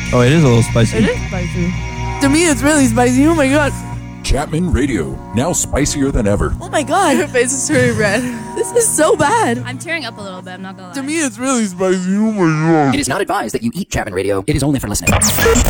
Oh, it is a little spicy. It is spicy. To me, it's really spicy. Oh my god. Chapman Radio, now spicier than ever. Oh my god. Her face is turning red. This is so bad. I'm tearing up a little bit, I'm not gonna lie. To me, it's really spicy. Oh my god. It is not advised that you eat Chapman Radio. It is only for listening.